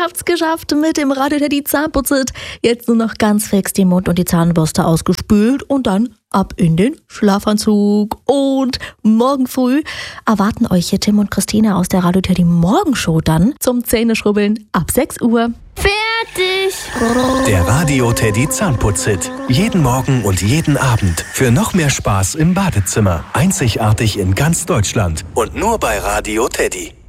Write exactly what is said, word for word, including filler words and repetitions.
habt's geschafft mit dem Radio Teddy Zahnputzit. Jetzt nur noch ganz fix den Mund und die Zahnbürste ausgespült und dann ab in den Schlafanzug. Und morgen früh erwarten euch hier Tim und Christina aus der Radio Teddy Morgenshow dann zum Zähneschrubbeln ab sechs Uhr. Fertig! Der Radio Teddy Zahnputzhit. Jeden Morgen und jeden Abend. Für noch mehr Spaß im Badezimmer. Einzigartig in ganz Deutschland. Und nur bei Radio Teddy.